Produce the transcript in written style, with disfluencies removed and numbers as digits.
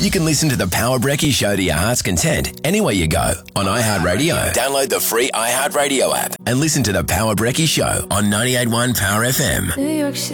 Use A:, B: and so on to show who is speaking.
A: You can listen to the Power Brekkie Show to your heart's content anywhere you go on iHeartRadio. Download the free iHeartRadio app and listen to the Power Brekkie Show on 98.1 Power FM.
B: New York City.